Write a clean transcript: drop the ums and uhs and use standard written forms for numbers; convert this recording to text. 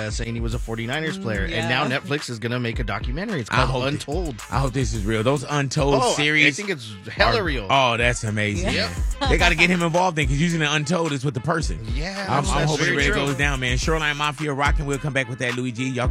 saying he was a 49ers player. And now Netflix is going to make a documentary. It's called Untold. I hope this is real. Those Untold series. I think it's hella real. Oh, that's amazing. Yep. They got to get him involved then, because usually the Untold is with the person. Yeah. I'm hoping very it really true. goes down, man. Shoreline Mafia rocking. We'll come back with that, Louis G. Y'all